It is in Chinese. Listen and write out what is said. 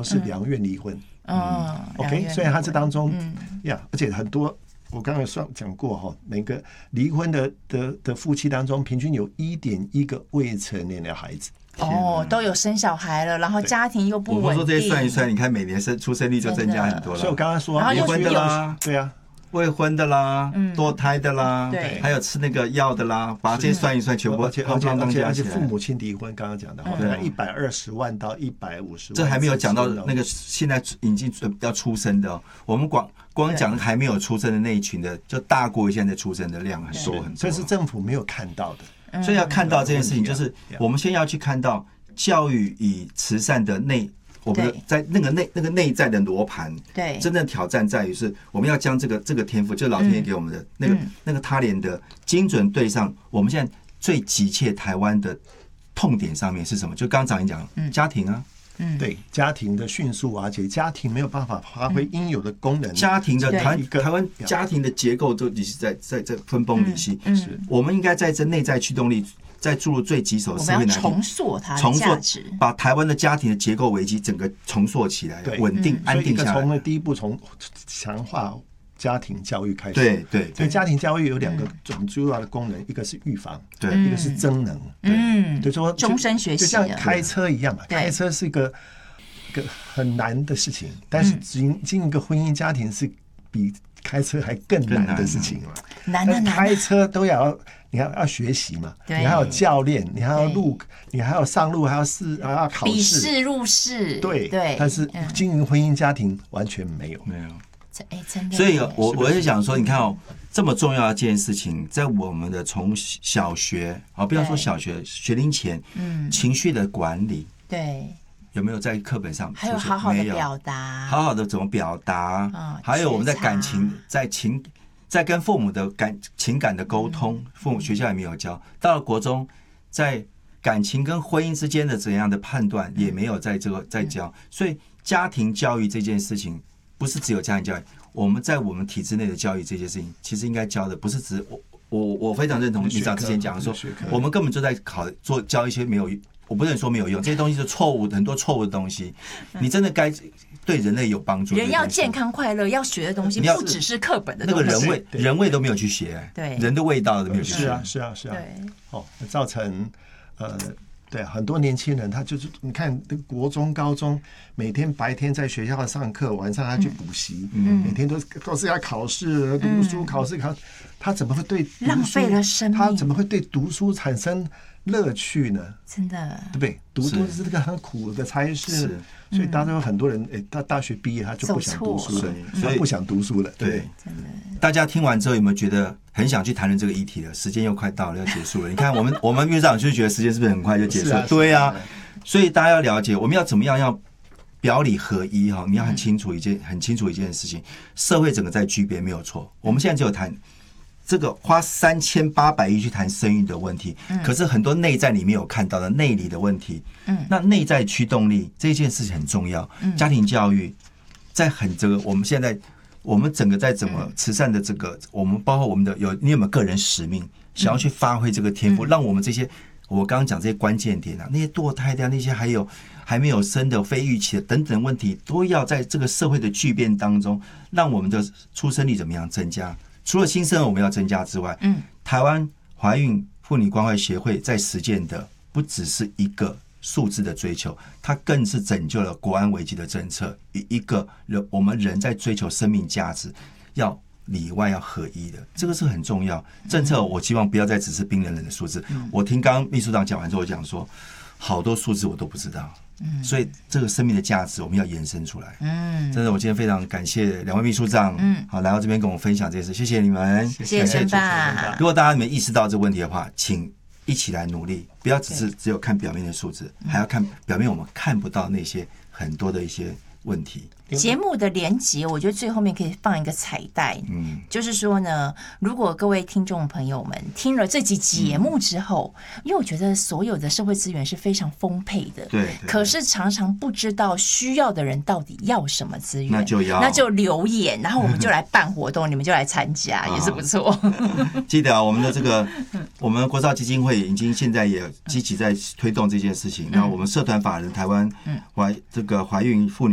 是两愿离婚。OK， 所以他这当中而且很多我刚才讲过哈，每个离婚的夫妻当中，平均有1.1个未成年的孩子。 都有生小孩了，然后家庭又不稳定。 我说这些算一算，你看每年出生率就增加很多了。 所以我刚刚说离婚的啦， 对啊， 未婚的啦，堕胎的啦， 对， 还有吃那个药的啦，把这些算一算，全部而且父母亲离婚，刚刚讲的，好像120万到150万， 这还没有讲到那个现在已经要出生的，我们光讲还没有出生的那一群的，就大过于现在出生的量很多很多， 这是政府没有看到的。 所以要看到这件事情，就是我们先要去看到教育与慈善的我们的在那个内在的罗盘， 对， 真正挑战在于是我们要将这个天赋，就是老天爷给我们的那个他连的精准对上我们现在最急切台湾的痛点上面是什么？就刚刚讲家庭啊。 对家庭的迅速瓦解，家庭没有办法发挥应有的功能。 家庭的台湾家庭的结构都已经在分崩离析。我们应该在这内在驱动力，在注入最棘手的社会难题， 重塑它的价值， 把台湾的家庭的结构危机整个重塑起来，稳定安定下来。 从第一步从强化家庭教育开始。 对， 所以家庭教育有2个很重要的功能，一个是预防， 对， 一个是增能。对，说终身学习， 就像开车一样嘛。开车是一个很难的事情，但是进一个婚姻家庭是比开车还更难的事情嘛。 难。 开车都你要学习嘛，你还有教练，你还要你还要上路，还要考试， 笔试入试。 对。但是经营婚姻家庭完全没有。 真的。 所以我是想说，你看这么重要的一件事情，在我们的从小学不要说小学学龄前，情绪的管理， 对， 有没有在课本上？ 还有好好的表达， 好好的怎么表达？还有我们在感情，在跟父母的情感的沟通，父母学校也没有教。到了国中，在感情跟婚姻之间的怎样的判断，也没有在教。所以家庭教育这件事情，不是只有家庭教育，我们在我们体制内的教育这件事情，其实应该教的不是只我非常认同李长之前讲的说，我们根本就在教一些没有，我不能说没有用，这些东西是错误的，很多错误的东西，你真的该对人类有帮助。 人要健康快乐，要学的东西不只是课本的东西， 那个人味都没有去学， 对， 人的味道都没有去学， 是啊，对，造成对很多年轻人，他就是你看国中、高中，每天白天在学校上课，晚上他去补习，每天都是要考试、读书、考试，他怎么会对浪费了生命？ 他怎么会对读书产生乐趣呢？ 真的， 对不对？读书是这个很苦的差事，所以当中有很多人，他大学毕业他就不想读书了，他不想读书了。对， 真的。 大家听完之后有没有觉得很想去谈论这个议题了？时间又快到了，要结束了。你看我们秘书长就觉得时间是不是很快就结束了？对啊，所以大家要了解，我们要怎么样要表里合一哈？你要很清楚一件事情，社会整个在巨变没有错。我们现在只有谈这个花3800亿去谈生育的问题，可是很多内在里面有看到的内里的问题。那内在驱动力这件事情很重要。家庭教育在我们整个在怎么慈善的这个，我们包括我们的你有没有个人使命，想要去发挥这个天赋，让我们这些我刚刚讲这些关键点那些堕胎的那些还没有生的非预期的等等问题，都要在这个社会的巨变当中，让我们的出生率怎么样增加。除了新生儿我们要增加之外，台湾怀孕妇女关怀协会在实践的不只是一个数字的追求，它更是拯救了国安危机的政策，一个我们人在追求生命价值要里外要合一的，这个是很重要。政策我希望不要再只是冰冷冷的数字。我听刚刚秘书长讲完之后，我讲说好多数字我都不知道。所以这个生命的价值我们要延伸出来。真的，我今天非常感谢两位秘书长，好来到这边跟我们分享这些事，谢谢你们， 谢谢吧。 如果大家没意识到这个问题的话，请一起来努力，不要只有看表面的数字，还要看表面我们看不到那些很多的一些问题。 节目的连结，我觉得最后面可以放一个彩蛋，就是说呢，如果各位听众朋友们听了这集节目之后，因为我觉得所有的社会资源是非常丰沛的， 对， 可是常常不知道需要的人到底要什么资源， 那就留言，然后我们就来办活动，你们就来参加，也是不错。 记得我们的这个，我们国造基金会已经现在也积极在推动这件事情。那我们社团法人台湾怀孕妇女